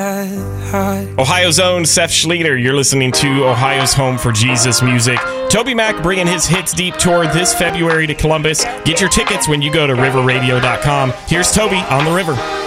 Ohio's own Seth Schleter, you're listening to Ohio's Home for Jesus Music. Toby Mac bringing his Hits Deep tour this February to Columbus. Get your tickets when you go to riverradio.com. Here's Toby on the river.